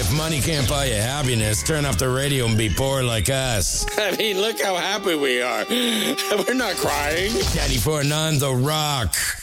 if money can't buy you happiness, turn up the radio and be poor like us. I mean, look how happy we are. We're not crying. 94.9 The Rock.